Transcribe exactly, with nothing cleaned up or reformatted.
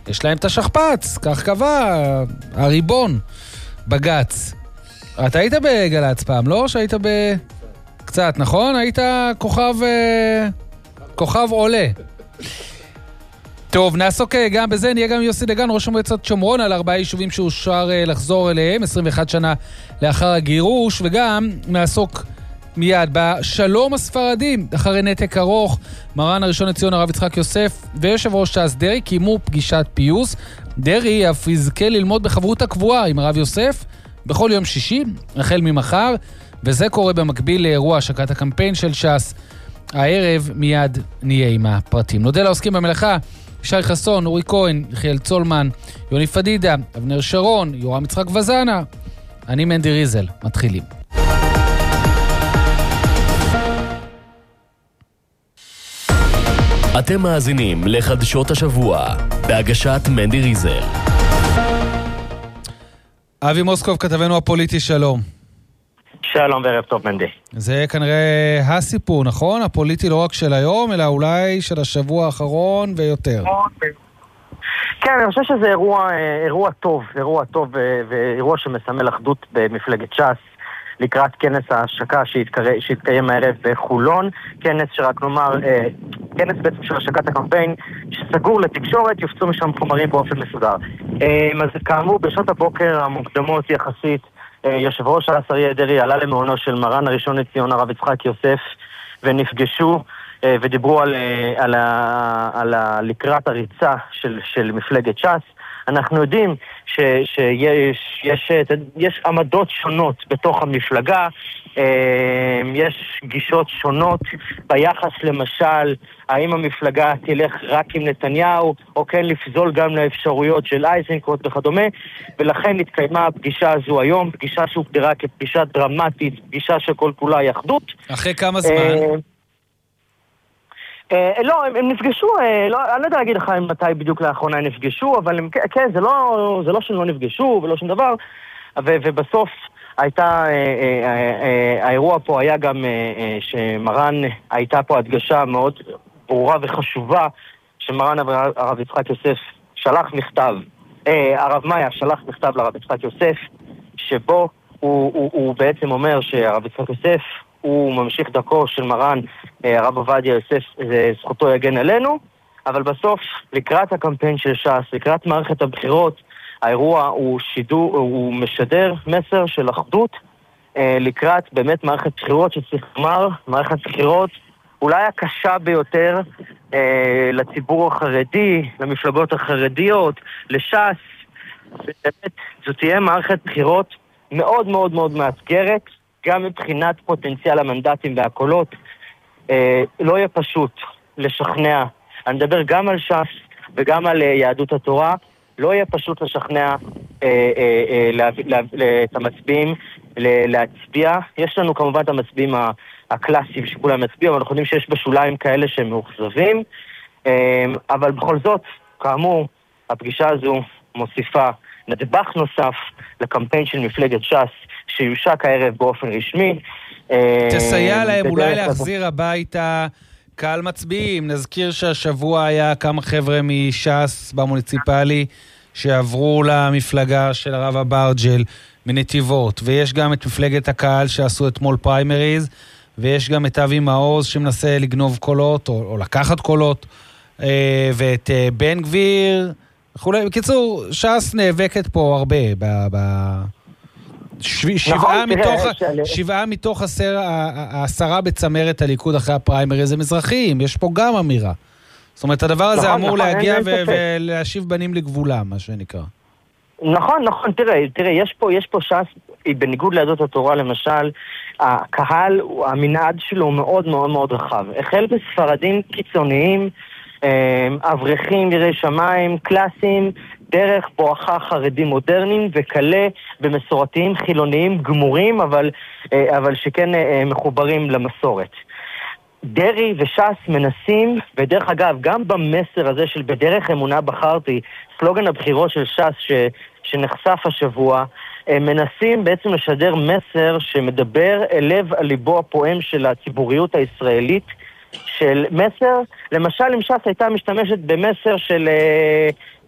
יש להם את השכפץ, כך קבע הריבון, בגץ. אתה היית בגלץ פעם, לא? שהיית ב... קצת, נכון? היית כוכב... כוכב עולה. טוב, נעסוק גם בזה, נהיה גם יוסי דגן, ראש מועצת שומרון, על ארבעה יישובים שאושר לחזור אליהם, עשרים ואחת שנה לאחר הגירוש, וגם נעסוק מיד בשלום הספרדים, אחרי נתק ארוך. מרן הראשון לציון הרב יצחק יוסף ויושב ראש ש"ס דרעי קיימו פגישת פיוס. דרעי אף יזכה ללמוד בחברות הקבועה עם הרב יוסף בכל יום שישי, החל ממחר, וזה קורה במקביל לאירוע השקת הקמפיין של ש"ס. הערב מיד נהיה עם הפרטים. נודה לעוסקים במלאכה, שי חסון, אורי כהן, יחיאל צולמן, יוני פדידה, אבנר שרון, יורם יצחק וזנה. אני מנדי ריזל, מתחילים. אתם מאזינים לחדשות השבוע בהגשת מנדי ריזל. אבי מוסקוב, כתבנו הפוליטי, שלום. שלום וערב טוב מנדי. זה כנראה הסיפור, נכון? הפוליטי לא רק של היום, אלא אולי של השבוע האחרון ויותר. כן, אני חושב שזה אירוע, אירוע טוב, אירוע טוב ואירוע שמסמל אחדות במפלגת ש"ס לקראת כנס ההשקה שהתקיים הערב בחולון. כנס שרק נאמר, כנס בעצם של השקת הקמפיין שסגור לתקשורת, יופצו משם חומרים באופן מסודר. אז כאמור, בשעות הבוקר המוקדמות יחסית, יושב ראש ש"ס אריה דרעי עלה למעונו של מרן הראשון לציון הרב יצחק יוסף, ונפגשו ודיברו על, על, ה, על ה, לקראת הריצה של, של מפלגת ש"ס. אנחנו יודעים ש, שיש יש, יש עמדות שונות בתוך המפלגה, יש גישות שונות ביחס למשל, האם המפלגה תלך רק עם נתניהו, או כן לפזול גם לאפשרויות של אייזנקוט וכדומה, ולכן התקיימה הפגישה הזו היום, פגישה שהוגדרה כפגישה דרמטית, פגישה שכל כולה היא אחדות. אחרי כמה זמן? Uh, לא, הם, הם נפגשו, uh, לא, אני לא יודע להגיד לך מתי בדיוק לאחרונה הם נפגשו, אבל הם, כן, זה לא, זה לא שהם לא נפגשו ולא שום דבר, ו, ובסוף הייתה, uh, uh, uh, uh, האירוע פה היה גם uh, uh, שמרן, הייתה פה הדגשה מאוד ברורה וחשובה, שמרן הרב יצחק יוסף שלח מכתב, uh, הרב מאיה שלח מכתב לרב יצחק יוסף, שבו הוא, הוא, הוא בעצם אומר שהרב יצחק יוסף, הוא ממשיך דרכו של מרן הרב עובדיה יוסף, זכותו יגן עלינו, אבל בסוף לקראת הקמפיין של ש"ס, לקראת מערכת הבחירות, האירוע הוא שידור, הוא משדר מסר של אחדות לקראת באמת מערכת בחירות שצריך לומר, מערכת בחירות אולי הקשה ביותר לציבור החרדי, למפלגות החרדיות, לש"ס. באמת זו תהיה מערכת בחירות מאוד מאוד מאוד מאתגרת, גם מבחינת פוטנציאל המנדטים והקולות. אה, לא יהיה פשוט לשכנע, אני מדבר גם על ש"ס וגם על אה, יהדות התורה, לא יהיה פשוט לשכנע אה, אה, אה, לה, לה, לה, את המצביעים לה, להצביע. יש לנו כמובן את המצביעים הקלאסיים שכולם מצביעים, אבל אנחנו יודעים שיש בשוליים כאלה שהם מאוכזבים, אה, אבל בכל זאת, כאמור, הפגישה הזו מוסיפה נדבך נוסף לקמפיין של מפלגת ש"ס שיושק הערב באופן רשמי. תסייע להם אולי להחזיר הביתה קהל מצביעים. נזכיר שהשבוע היה כמה חבר'ה מש"ס במוניציפלי שעברו למפלגה של הרב אברג'ל מנתיבות, ויש גם את מפלגת הקהל שעשו אתמול פריימריז, ויש גם את אבי מעוז שמנסה לגנוב קולות או, או לקחת קולות, ואת בן גביר וכולי. בקיצור, ש"ס נאבקת פה הרבה ב... ב... שבעה מתוך, שבעה מתוך העשרה בצמרת הליכוד אחרי הפריימריז הם אזרחיים, יש פה גם אמירה. זאת אומרת, הדבר הזה אמור להגיע ולהשיב בנים לגבולם, מה שנקרא. נכון, נכון, תראה, תראה, יש פה, יש פה ש"ס, בניגוד ליהדות התורה למשל, הקהל, המנעד שלו הוא מאוד מאוד מאוד רחב. החל בספרדים קיצוניים, אברכים, יראי שמיים, קלאסיים, דרך בואכה חרדים מודרניים וקלה במסורתיים חילוניים גמורים, אבל, אבל שכן מחוברים למסורת. דרעי וש"ס מנסים, ודרך אגב, גם במסר הזה של בדרך אמונה בחרתי, סלוגן הבחירות של ש"ס ש, שנחשף השבוע, מנסים בעצם לשדר מסר שמדבר אל לב הליבו הפועם של הציבוריות הישראלית, של מסר, למשל אם ש"ס הייתה משתמשת במסר של